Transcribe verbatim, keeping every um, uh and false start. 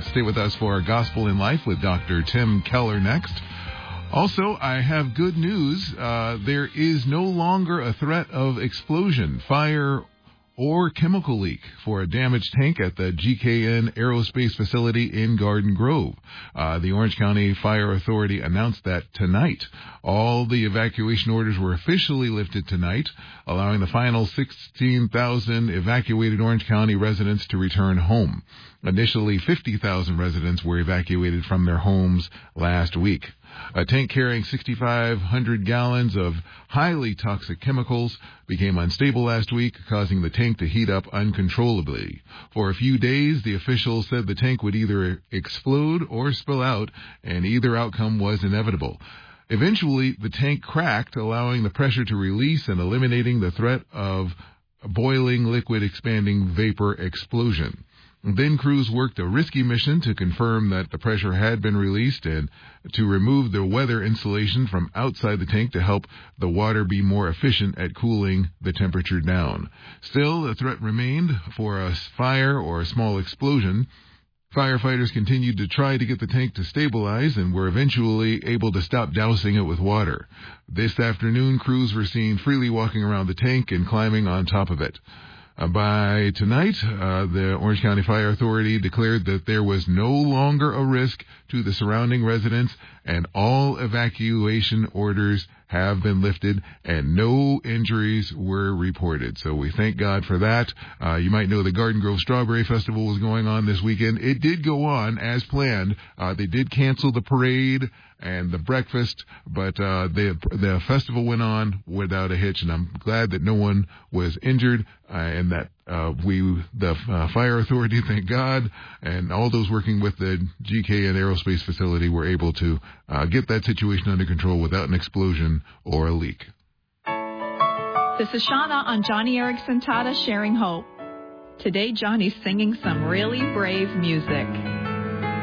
Stay with us for Gospel in Life with Doctor Tim Keller next. Also, I have good news. Uh, there is no longer a threat of explosion, fire, or chemical leak for a damaged tank at the G K N Aerospace facility in Garden Grove. Uh, the Orange County Fire Authority announced that tonight. All the evacuation orders were officially lifted tonight, allowing the final sixteen thousand evacuated Orange County residents to return home. Initially, fifty thousand residents were evacuated from their homes last week. A tank carrying six thousand five hundred gallons of highly toxic chemicals became unstable last week, causing the tank to heat up uncontrollably. For a few days, the officials said the tank would either explode or spill out, and either outcome was inevitable. Eventually, the tank cracked, allowing the pressure to release and eliminating the threat of boiling liquid expanding vapor explosion. Then crews worked a risky mission to confirm that the pressure had been released and to remove the weather insulation from outside the tank to help the water be more efficient at cooling the temperature down. Still, the threat remained for a fire or a small explosion. Firefighters continued to try to get the tank to stabilize and were eventually able to stop dousing it with water. This afternoon, crews were seen freely walking around the tank and climbing on top of it. Uh, by tonight, uh, the Orange County Fire Authority declared that there was no longer a risk to the surrounding residents, and all evacuation orders have been lifted, and no injuries were reported. So we thank God for that. Uh, you might know the Garden Grove Strawberry Festival was going on this weekend. It did go on as planned. Uh, they did cancel the parade and the breakfast, but uh, the the festival went on without a hitch, and I'm glad that no one was injured, uh, and that uh, we, the uh, fire authority, thank God, and all those working with the G K N Aerospace facility were able to uh, get that situation under control without an explosion or a leak. This is Shauna on Johnny Erickson Tata Sharing Hope. Today, Johnny's singing some really brave music.